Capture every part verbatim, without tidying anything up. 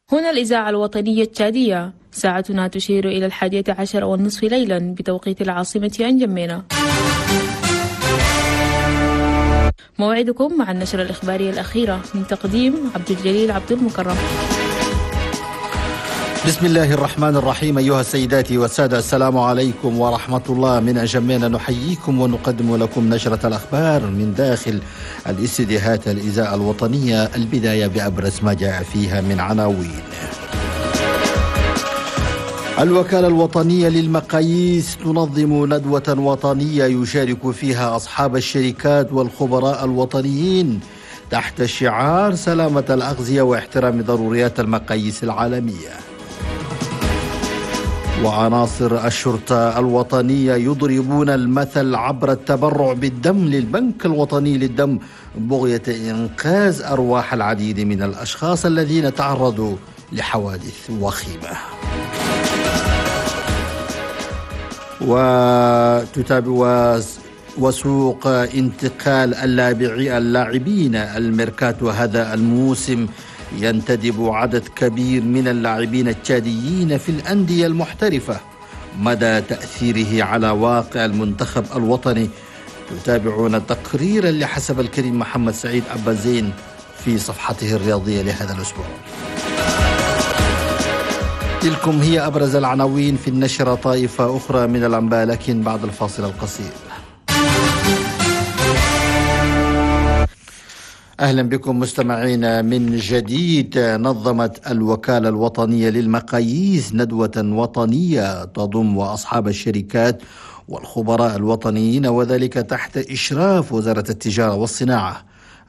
هنا الإذاعة الوطنية التشادية، ساعتنا تشير إلى الحادية عشر والنصف ليلا بتوقيت العاصمة أنجمينا. موعدكم مع النشرة الإخبارية الأخيرة من تقديم عبد الجليل عبد المكرم. بسم الله الرحمن الرحيم. أيها السيدات والسادة، السلام عليكم ورحمة الله. من أنجمينا نحييكم ونقدم لكم نشرة الأخبار من داخل الاستديوهات الإذاعة الوطنية. البداية بأبرز ما جاء فيها من عناوين. الوكالة الوطنية للمقاييس تنظم ندوة وطنية يشارك فيها أصحاب الشركات والخبراء الوطنيين تحت شعار سلامة الأغذية واحترام ضروريات المقاييس العالمية. وعناصر الشرطة الوطنية يضربون المثل عبر التبرع بالدم للبنك الوطني للدم بغية إنقاذ أرواح العديد من الأشخاص الذين تعرضوا لحوادث وخيمة. وتتابع وسوق انتقال اللاعبين الميركاتو هذا الموسم ينتدب عدد كبير من اللاعبين التشاديين في الأندية المحترفة. مدى تأثيره على واقع المنتخب الوطني تتابعون تقريرا لحسب الكريم محمد سعيد عبازين في صفحته الرياضية لهذا الأسبوع. تلكم هي أبرز العناوين في النشرة. طائفة أخرى من الأنباء لكن بعد الفاصل القصير. أهلا بكم مستمعين من جديد. نظمت الوكالة الوطنية للمقاييس ندوة وطنية تضم أصحاب الشركات والخبراء الوطنيين وذلك تحت إشراف وزارة التجارة والصناعة.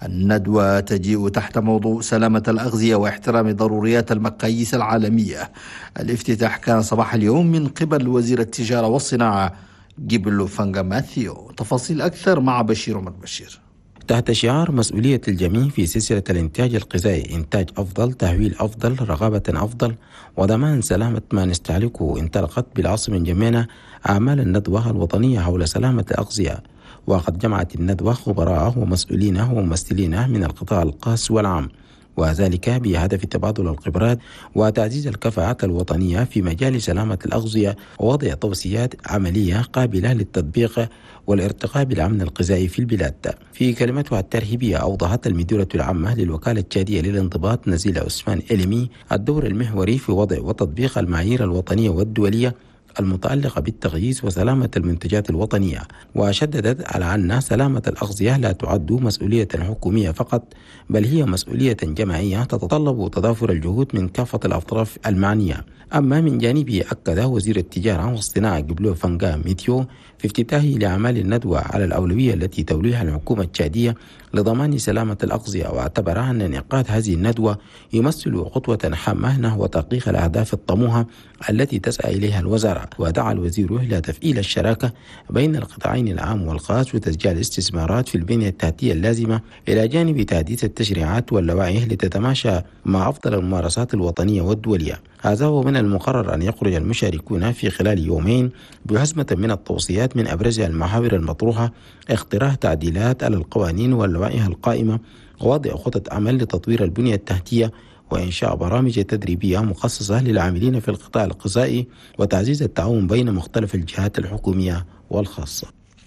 الندوة تجيء تحت موضوع سلامة الأغذية واحترام ضروريات المقاييس العالمية. الافتتاح كان صباح اليوم من قبل وزير التجارة والصناعة جيبلو فانغا ماثيو. تفاصيل أكثر مع بشير عمر بشير. تحت شعار مسؤولية الجميع في سلسلة الإنتاج الغذائي، إنتاج أفضل، تهويل أفضل، رغبة أفضل، وضمان سلامة ما نستهلكه، انطلقت بالعاصمة جمينة أعمال الندوة الوطنية حول سلامة الأغذية. وقد جمعت الندوة خبراء ومسؤولين وممثلين من القطاع الخاص والعام، وذلك بهدف تبادل الخبرات وتعزيز الكفاءات الوطنية في مجال سلامة الأغذية ووضع توصيات عملية قابلة للتطبيق والارتقاء بالأمن الغذائي في البلاد. في كلمتها الترحيبية أوضحت المديرة العامة للوكالة التشادية للانضباط نزيلة عثمان إليمي الدور المحوري في وضع وتطبيق المعايير الوطنية والدولية المتعلقة بالتغييس وسلامة المنتجات الوطنية، وشددت على أن سلامة الأغذية لا تعد مسؤولية حكومية فقط، بل هي مسؤولية جماعية تتطلب تضافر الجهود من كافة الأطراف المعنية. أما من جانبه أكد وزير التجارة والصناعة جيبلو فانغا ماثيو في افتتاحه لأعمال الندوة على الأولوية التي توليها الحكومة التشادية لضمان سلامة الأغذية، واعتبر أن انعقاد هذه الندوة يمثل خطوة حامة نحو تحقيق الأهداف الطموحة التي تسعى إليها الوزارة. ودعا الوزير إلى تفعيل الشراكة بين القطاعين العام والخاص وتشجيع الاستثمارات في البنية التحتية اللازمة إلى جانب تحديث التشريعات واللوائح لتتماشى مع أفضل الممارسات الوطنية والدولية. هذا هو من المقرر أن يخرج المشاركون في خلال يومين بحزمة من التوصيات من أبرزها المحاور المطروحة: اقتراح تعديلات على القوانين واللوائح القائمة، ووضع خطط عمل لتطوير البنية التحتية، وإنشاء برامج تدريبية مخصصة للعاملين في القطاع الغذائي، وتعزيز التعاون بين مختلف الجهات الحكومية والخاصة.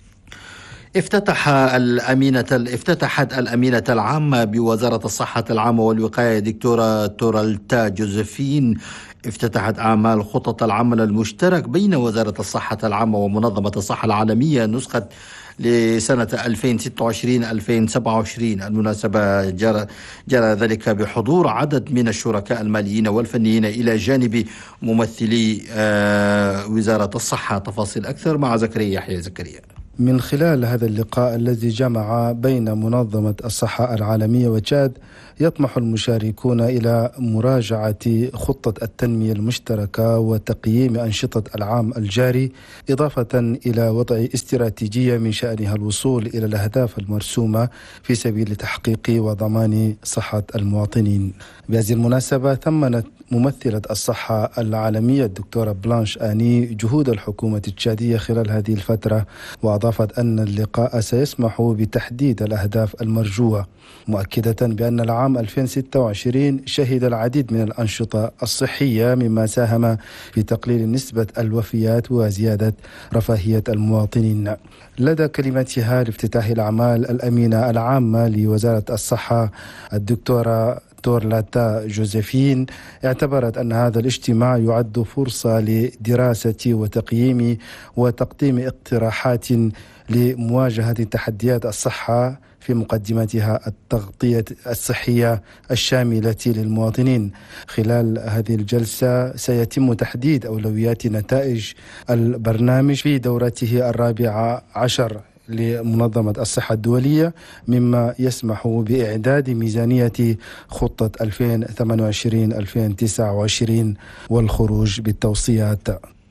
افتتح الأمينة افتتحت الأمينة العامة بوزارة الصحة العامة والوقاية دكتورة تورالتا جوزيفين افتتحت أعمال خطط العمل المشترك بين وزارة الصحة العامة ومنظمة الصحة العالمية نسخة لسنة ألفين وستة وعشرين ألفين وسبعة وعشرين. المناسبة جرى, جرى ذلك بحضور عدد من الشركاء الماليين والفنيين إلى جانب ممثلي وزارة الصحة. تفاصيل أكثر مع زكريا يحيى زكريا. من خلال هذا اللقاء الذي جمع بين منظمة الصحة العالمية وتشاد، يطمح المشاركون إلى مراجعة خطة التنمية المشتركة وتقييم أنشطة العام الجاري، إضافة إلى وضع استراتيجية من شأنها الوصول إلى الأهداف المرسومة في سبيل تحقيق وضمان صحة المواطنين. بهذه المناسبة ثمنت ممثلة الصحة العالمية الدكتورة بلانش آني جهود الحكومة التشادية خلال هذه الفترة، وأضافت وأضافت أن اللقاء سيسمح بتحديد الأهداف المرجوة، مؤكدة بأن العام ألفين وستة وعشرين شهد العديد من الأنشطة الصحية مما ساهم في تقليل نسبة الوفيات وزيادة رفاهية المواطنين. لدى كلمتها لافتتاح الأعمال الأمينة العامة لوزارة الصحة الدكتورة تورلاتا جوزيفين اعتبرت أن هذا الاجتماع يعد فرصة لدراسة وتقييم وتقديم اقتراحات لمواجهة تحديات الصحة، في مقدمتها التغطية الصحية الشاملة للمواطنين. خلال هذه الجلسة سيتم تحديد أولويات نتائج البرنامج في دورته الرابعة عشر لمنظمة الصحة الدولية، مما يسمح بإعداد ميزانية خطة ألفين وثمانية وعشرين ألفين وتسعة وعشرين والخروج بالتوصيات.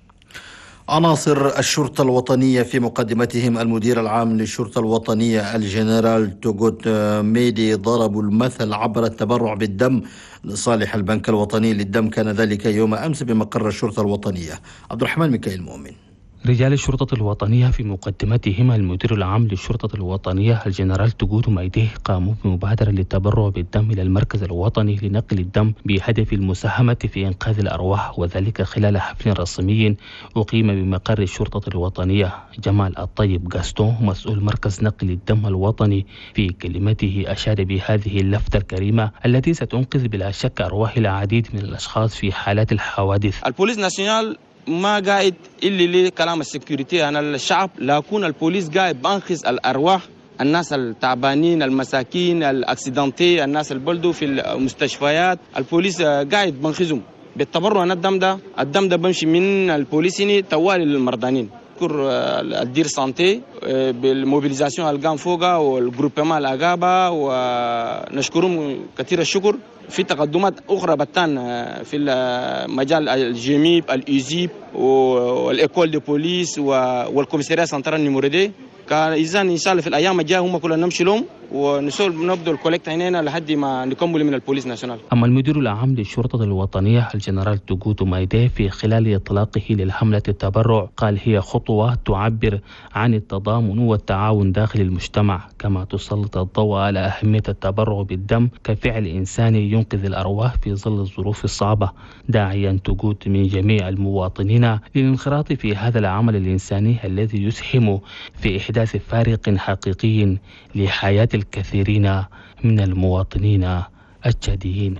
عناصر الشرطة الوطنية في مقدمتهم المدير العام للشرطة الوطنية الجنرال توغوت ميدي ضربوا المثل عبر التبرع بالدم لصالح البنك الوطني للدم، كان ذلك يوم أمس بمقر الشرطة الوطنية. عبد الرحمن ميكائيل مؤمن. رجال الشرطة الوطنية في مقدمتهم المدير العام للشرطة الوطنية الجنرال توغوت ميدي قاموا بمبادرة للتبرع بالدم إلى المركز الوطني لنقل الدم بهدف المساهمة في إنقاذ الأرواح، وذلك خلال حفل رسمي أقيم بمقر الشرطة الوطنية. جمال الطيب غاستون مسؤول مركز نقل الدم الوطني في كلمته أشاد بهذه اللفتة الكريمة التي ستنقذ بلا شك أرواح العديد من الأشخاص في حالات الحوادث. البوليس ناسيونال ما قاعد اللي لي كلام السكيورتي، أنا الشعب لكن البوليس قاعد بانقذ الأرواح، الناس التعبانين المساكين الأكسيدانتي، الناس البلدوا في المستشفيات، البوليس قاعد بانقذهم بالتبرع. أنا الدم ده الدم ده بمشي من البوليسيني توالي للمرضانين. نشكر الدير سانتي بالموبيليزاسيون القام فوقها والجروبما الأغابة، ونشكرهم كثير الشكر. في تقدمات أخرى بتان في مجال الجيميب الإيزيب والإيكول دي بوليس والكوميساريا سنترال نيموريدي. كان إذا إن شاء الله في الأيام الجاية هم كلنا نمشي لهم ونسول نبدأ الكولكت هنا لحد ما نكمل من البوليس ناشونال. أما المدير العام للشرطة الوطنية الجنرال توغوت ميدي في خلال إطلاقه للحملة التبرع قال هي خطوة تعبر عن التضامن والتعاون داخل المجتمع، كما تسلط الضوء على أهمية التبرع بالدم كفعل إنساني ينقذ الأرواح في ظل الظروف الصعبة، داعيا توغوت من جميع المواطنين للانخراط في هذا العمل الإنساني الذي يسهم في إحداث فارق حقيقي لحياة الكثيرين من المواطنين الجاديين.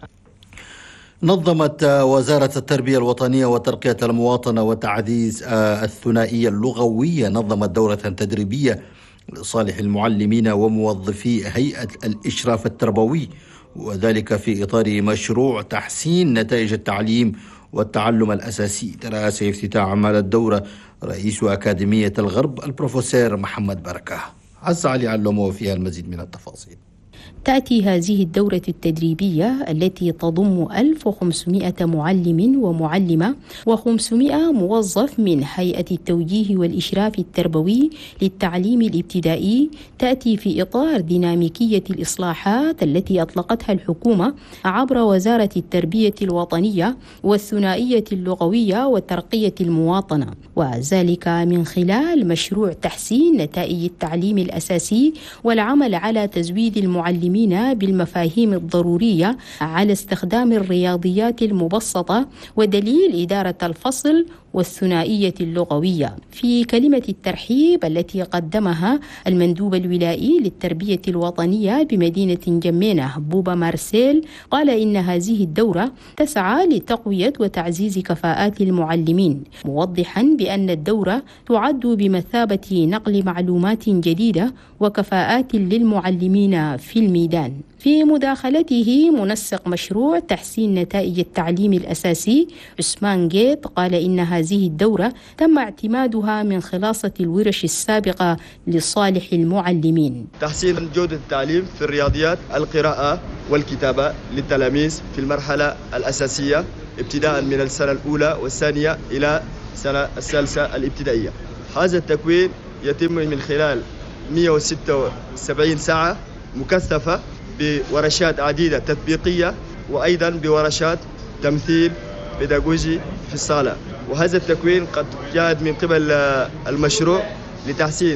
نظمت وزارة التربية الوطنية وترقية المواطنة وتعزيز الثنائية اللغوية نظمت دورة تدريبية لصالح المعلمين وموظفي هيئة الإشراف التربوي، وذلك في إطار مشروع تحسين نتائج التعليم والتعلم الأساسي. ترأس افتتاح أعمال الدورة رئيس أكاديمية الغرب البروفيسور محمد بركة. عز علي علمه فيها المزيد من التفاصيل. تأتي هذه الدورة التدريبية التي تضم ألف وخمسمائة معلم ومعلمة وخمسمائة موظف من هيئة التوجيه والإشراف التربوي للتعليم الابتدائي، تأتي في إطار ديناميكية الإصلاحات التي أطلقتها الحكومة عبر وزارة التربية الوطنية والثنائية اللغوية وترقية المواطنة، وذلك من خلال مشروع تحسين نتائج التعليم الأساسي والعمل على تزويد المعلمين بالمفاهيم الضرورية على استخدام الرياضيات المبسطة ودليل إدارة الفصل والثنائية اللغوية. في كلمة الترحيب التي قدمها المندوب الولائي للتربية الوطنية بمدينة جمينة بوبا مارسيل، قال إن هذه الدورة تسعى لتقوية وتعزيز كفاءات المعلمين، موضحا بأن الدورة تعد بمثابة نقل معلومات جديدة وكفاءات للمعلمين في الميدان. في مداخلته منسق مشروع تحسين نتائج التعليم الأساسي عثمان جيت قال إن هذه الدورة تم اعتمادها من خلاصة الورش السابقة لصالح المعلمين. تحسين جودة التعليم في الرياضيات، القراءة والكتابة للتلاميذ في المرحلة الأساسية ابتداء من السنة الأولى والثانية إلى السنة الثالثة الابتدائية. هذا التكوين يتم من خلال مئة وستة وسبعين ساعة مكثفة بورشات عديدة تطبيقية وأيضا بورشات تمثيل بيداغوجي في الصالة. وهذا التكوين قد جاء من قبل المشروع لتحسين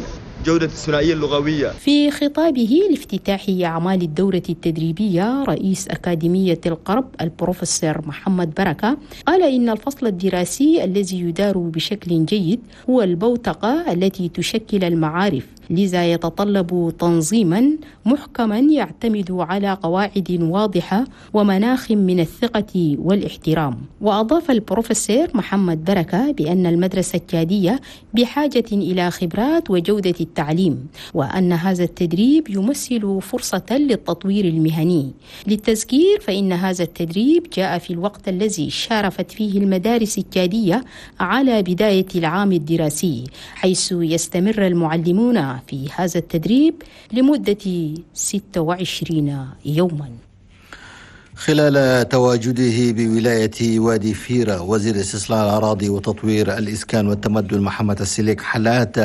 جودة الثنائية اللغوية. في خطابه لافتتاح أعمال الدورة التدريبية رئيس أكاديمية القرب البروفيسور محمد بركة قال إن الفصل الدراسي الذي يدار بشكل جيد هو البوتقة التي تشكل المعارف، لذا يتطلب تنظيما محكما يعتمد على قواعد واضحة ومناخ من الثقة والاحترام. وأضاف البروفيسور محمد بركة بأن المدرسة التشادية بحاجة إلى خبرات وجودة التعليم، وأن هذا التدريب يمثل فرصة للتطوير المهني. للتذكير فإن هذا التدريب جاء في الوقت الذي شارفت فيه المدارس التشادية على بداية العام الدراسي، حيث يستمر المعلمون في هذا التدريب لمدة ستة وعشرين يوما. خلال تواجده بولاية وادي فيرة، وزير استصلاح الأراضي وتطوير الإسكان والتمدن محمد السليك حلات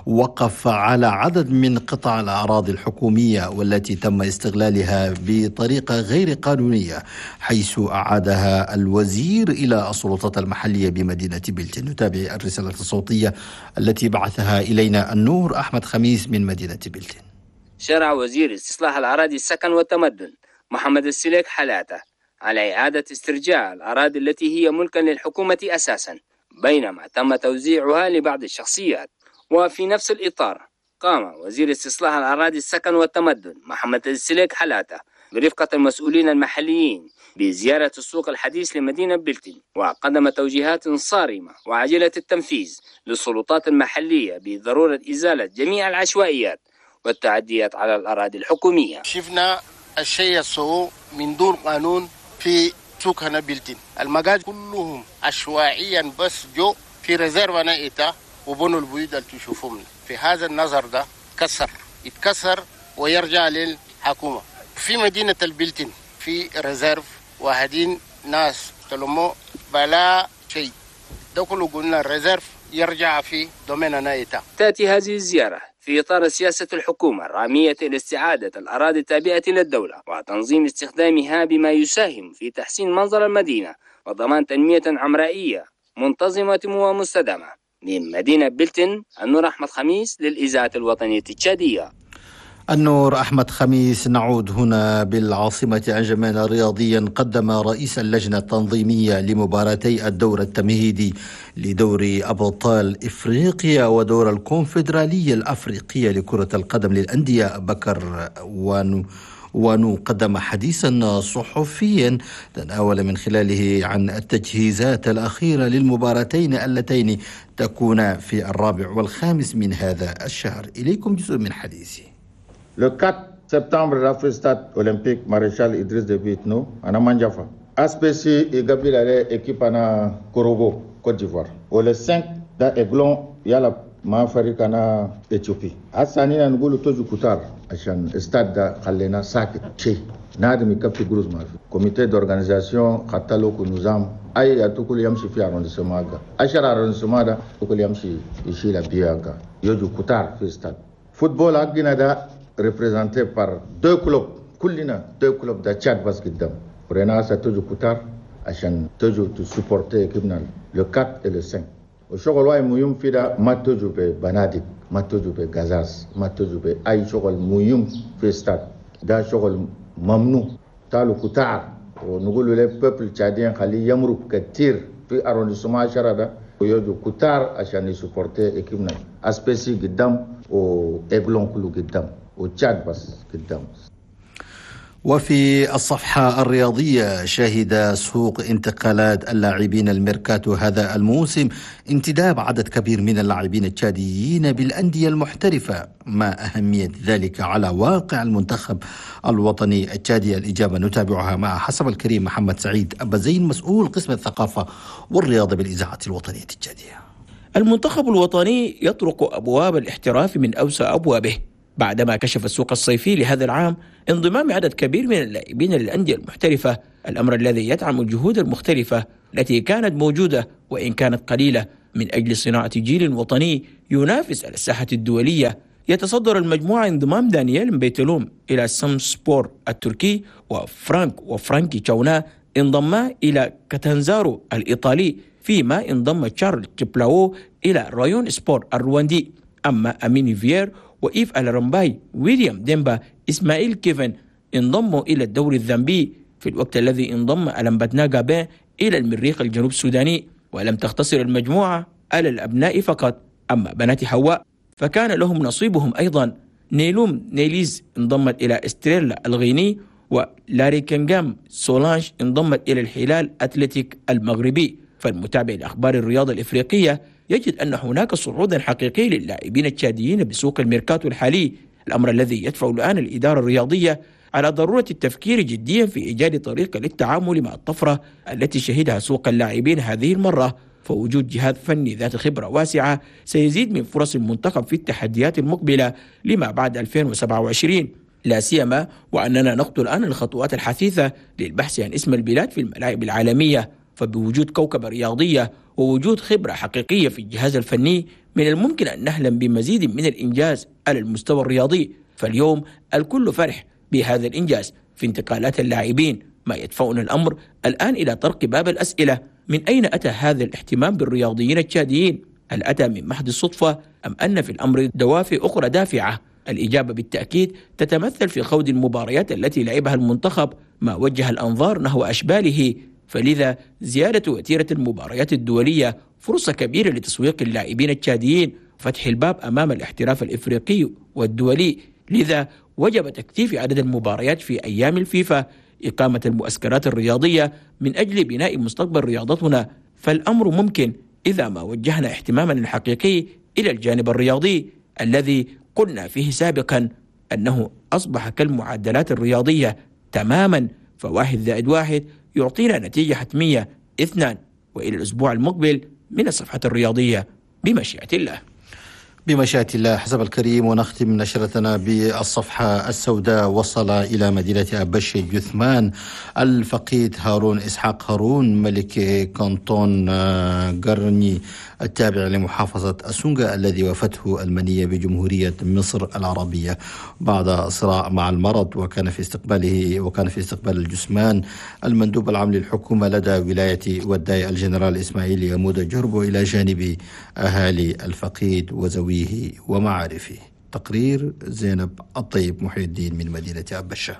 وقف على عدد من قطع الأراضي الحكومية والتي تم استغلالها بطريقة غير قانونية، حيث أعادها الوزير إلى السلطات المحلية بمدينة بلتن. نتابع الرسالة الصوتية التي بعثها إلينا النور أحمد خميس من مدينة بلتن. شرع وزير استصلاح الأراضي السكن والتمدن محمد السليك حلاته على إعادة استرجاع الأراضي التي هي ملكا للحكومة أساسا، بينما تم توزيعها لبعض الشخصيات. وفي نفس الإطار قام وزير استصلاح الأراضي السكن والتمدن محمد السليك حلاته برفقة المسؤولين المحليين بزيارة السوق الحديث لمدينة بلتن، وقدم توجيهات صارمة وعاجلة التنفيذ للسلطات المحلية بضرورة إزالة جميع العشوائيات والتعديات على الأراضي الحكومية. شفنا الشيء السوء من دون قانون في سوق هنا بلتن، المجاز كلهم عشوائيا بس جو في ريزيرفنا إيتا وبنوا البيوت اللي تشوفهم. في هذا النظر ده كسر يتكسر ويرجع للحكومة. في مدينة البلتن في ريزيرف واحدين ناس تلمو بلا شيء، ده كله قلنا الريزيرف يرجع في دوميننا إيتا. تأتي هذه الزيارة في إطار سياسة الحكومة الرامية لاستعادة الأراضي التابعة للدولة وتنظيم استخدامها بما يساهم في تحسين منظر المدينة وضمان تنمية عمرائية منتظمة ومستدامة. من مدينة بلتن النور أحمد خميس للإذاعة الوطنية التشادية. النور أحمد خميس. نعود هنا بالعاصمة أنجمان رياضيا. قدم رئيس اللجنة التنظيمية لمباراتي الدور التمهيدي لدوري أبطال إفريقيا ودور الكونفدرالية الأفريقية لكرة القدم للأندية بكر وانو وانو قدم حديثا صحفيا تناول من خلاله عن التجهيزات الأخيرة للمباراتين اللتين تكون في الرابع والخامس من هذا الشهر. إليكم جزء من حديثه. Le quatre septembre, Rafle Stade Olympique Maréchal Idriss Déby Itno, à Manjafa. A S P C et Gabriel équipe à Korogo, Côte d'Ivoire. Au le cinq, dans Aiglon, il y a la Mafarikana Éthiopie. À Sani, on a le Tozu Koutar, à le stade de Khalena Sak, Tché. Nad mi kapti Grouz Mafi. Comité d'organisation, Khatalo Kunuzam. Aïe, à tout le Yamshi fi arrondissement. Achara arrondissement, tout le Yamshi, ici la Bianca. Yodu Koutar, fi stade. Football à Guinada, représenté par deux clubs, Koulina, deux clubs de Tchad Basket Dam. Rena Satoju Koutar, Achan Toju to supporter l'équipe le quatre et le cinq. Au Chogolwa et Mouyum Fida, Matoju be Banadik, Matoju be Gazas, Matoju be Aïe Chogol Mouyum Festat, Da Chogol Mamnou, Talu Koutar, au nouveau le peuple tchadien Khali Yamrou, Katir, puis arrondissement Charada, au Yodu Koutar, Achan supporter l'équipe Aspeci Gidam, au Aiglon Koulou Gidam. وتشاد بس قدام. وفي الصفحة الرياضية شهد سوق انتقالات اللاعبين الميركاتو هذا الموسم انتداب عدد كبير من اللاعبين التشاديين بالأندية المحترفة. ما أهمية ذلك على واقع المنتخب الوطني التشادي؟ الإجابة نتابعها مع حسب الكريم محمد سعيد أبازين مسؤول قسم الثقافة والرياضة بالإذاعة الوطنية التشادية. المنتخب الوطني يطرق أبواب الاحتراف من أوسع أبوابه بعدما كشف السوق الصيفي لهذا العام انضمام عدد كبير من اللاعبين للأندية المحترفة، الأمر الذي يدعم الجهود المختلفة التي كانت موجودة وإن كانت قليلة من أجل صناعة جيل وطني ينافس على الساحة الدولية. يتصدر المجموعة انضمام دانييل مبيتلوم إلى سامسبور التركي، وفرانك وفرانكي تشاونا انضما إلى كاتانزارو الإيطالي، فيما انضم تشارل تشبلاو إلى رايون سبور الرواندي. أما أميني فيير وإيف ألرمباي، ويليام ديمبا، إسماعيل كيفن انضموا إلى الدوري الذنبي، في الوقت الذي انضم ألمبتنا غابين إلى المريخ الجنوب السوداني. ولم تقتصر المجموعة على الأبناء فقط، أما بنات حواء فكان لهم نصيبهم أيضا. نيلوم نيليز انضمت إلى استريلا الغيني، ولاري كنغام سولانج انضمت إلى الهلال أتلتيك المغربي. فالمتابع لأخبار الرياضة الإفريقية يجد أن هناك صعودا حقيقي للاعبين التشاديين بسوق الميركاتو الحالي، الأمر الذي يدفع الآن الإدارة الرياضية على ضرورة التفكير جديا في إيجاد طريقة للتعامل مع الطفرة التي شهدها سوق اللاعبين هذه المرة. فوجود جهاز فني ذات خبرة واسعة سيزيد من فرص المنتخب في التحديات المقبلة لما بعد ألفين وسبعة وعشرين، لا سيما وأننا نخطو الآن الخطوات الحثيثة للبحث عن اسم البلاد في الملاعب العالمية. فبوجود كوكبة رياضية ووجود خبرة حقيقية في الجهاز الفني من الممكن أن نحلم بمزيد من الإنجاز على المستوى الرياضي. فاليوم الكل فرح بهذا الإنجاز في انتقالات اللاعبين، ما يدفعنا الأمر الآن إلى طرق باب الأسئلة: من أين أتى هذا الاهتمام بالرياضيين التشاديين؟ هل أتى من محض الصدفة أم أن في الأمر دوافع أخرى دافعة؟ الإجابة بالتأكيد تتمثل في خوض المباريات التي لعبها المنتخب، ما وجه الأنظار نحو أشباله. فلذا زيادة وتيرة المباريات الدولية فرصة كبيرة لتسويق اللاعبين التشاديين وفتح الباب أمام الاحتراف الإفريقي والدولي. لذا وجب تكثيف عدد المباريات في أيام الفيفا، إقامة المعسكرات الرياضية من أجل بناء مستقبل رياضتنا. فالأمر ممكن إذا ما وجهنا اهتمامنا الحقيقي إلى الجانب الرياضي الذي قلنا فيه سابقا أنه أصبح كالمعدلات الرياضية تماما، فواحد زائد واحد يعطينا نتيجة حتمية اثنان. وإلى الأسبوع المقبل من الصفحة الرياضية بمشيئة الله. بمشيئة الله حسب الكريم. ونختم نشرتنا بالصفحة السوداء. وصل إلى مدينة أبشة جثمان الفقيد هارون إسحاق هارون ملك كانتون قرني التابع لمحافظة أسونغا الذي وفته المنية بجمهورية مصر العربية بعد صراع مع المرض. وكان في استقباله وكان في استقبال الجثمان المندوب العام للحكومة لدى ولاية وداي الجنرال إسماعيل يمود جربو إلى جانب أهالي الفقيد وزويه ومعارفه. تقرير زينب الطيب محي الدين من مدينة أبشة.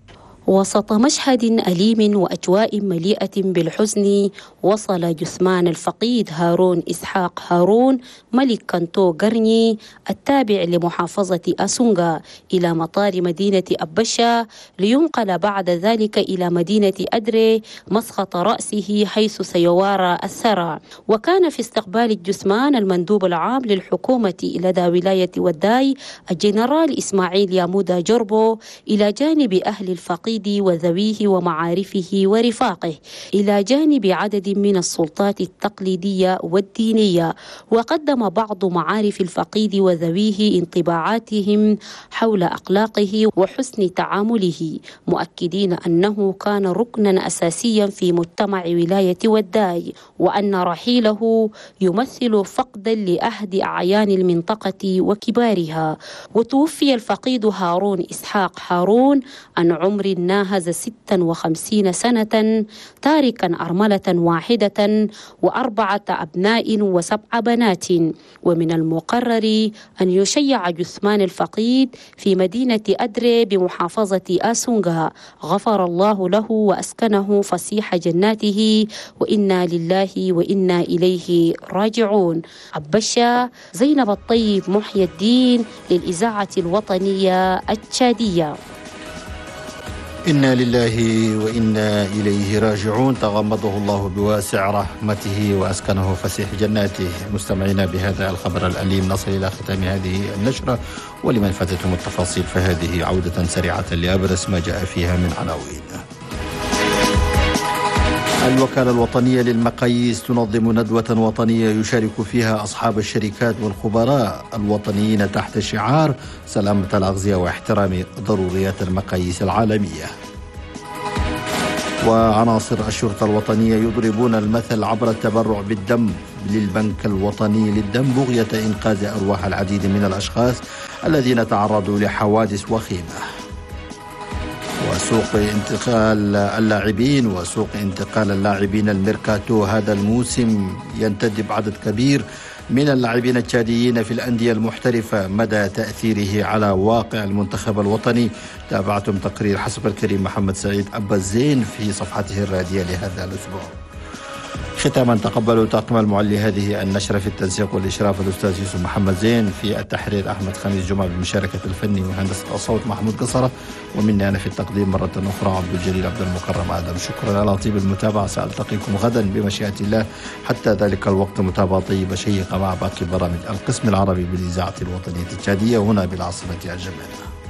وسط مشهد أليم وأجواء مليئة بالحزن، وصل جثمان الفقيد هارون إسحاق هارون ملك كانتو قرني التابع لمحافظة أسونغا إلى مطار مدينة أبشة لينقل بعد ذلك إلى مدينة أدري مسقط رأسه حيث سيوارى الثرى. وكان في استقبال الجثمان المندوب العام للحكومة لدى ولاية وداي الجنرال إسماعيل يامودا جربو إلى جانب أهل الفقيد وذويه ومعارفه ورفاقه، إلى جانب عدد من السلطات التقليدية والدينية. وقدم بعض معارف الفقيد وذويه انطباعاتهم حول أخلاقه وحسن تعامله، مؤكدين أنه كان ركنا أساسيا في مجتمع ولاية وداي، وأن رحيله يمثل فقدا لأحد أعيان المنطقة وكبارها. وتوفي الفقيد هارون إسحاق هارون عن عمر ناهز ستة وخمسين سنة، تاركا أرملة واحدة وأربعة أبناء وسبع بنات. ومن المقرر أن يشيع جثمان الفقيد في مدينة أدري بمحافظة أسونغا. غفر الله له وأسكنه فسيح جناته، وإنا لله وإنا إليه راجعون. أبشة زينب الطيب محي الدين للإذاعة الوطنية التشادية. إنا لله وإنا إليه راجعون. تغمده الله بواسع رحمته وأسكنه فسيح جناته. مستمعينا بهذا الخبر الأليم نصل إلى ختام هذه النشرة، ولمن فاتتهم التفاصيل فهذه عودة سريعة لأبرز ما جاء فيها من عناوين. الوكالة الوطنية للمقاييس تنظم ندوة وطنية يشارك فيها أصحاب الشركات والخبراء الوطنيين تحت شعار سلامة الأغذية واحترام ضروريات المقاييس العالمية. وعناصر الشرطة الوطنية يضربون المثل عبر التبرع بالدم للبنك الوطني للدم بغية إنقاذ أرواح العديد من الأشخاص الذين تعرضوا لحوادث وخيمة. وسوق انتقال اللاعبين وسوق انتقال اللاعبين الميركاتو هذا الموسم ينتدب عدد كبير من اللاعبين التشاديين في الأندية المحترفة مدى تأثيره على واقع المنتخب الوطني. تابعتم تقرير حسب الكريم محمد سعيد أبا الزين في صفحته الرادية لهذا الأسبوع. ختاما تقبلوا طاقم المعلي هذه النشرة في التنسيق والإشراف الأستاذ يوسف محمد زين، في التحرير أحمد خميس جمعة بمشاركة الفني وهندسة الصوت محمود قصرة، ومني أنا في التقديم مرة أخرى عبد الجليل عبد المكرم آدم. شكرا على طيب المتابعة، سألتقيكم غدا بمشيئة الله. حتى ذلك الوقت متابعة طيبة شيقة مع باقي برامج القسم العربي بالإذاعة الوطنية التشادية هنا بالعاصمة الجميلة.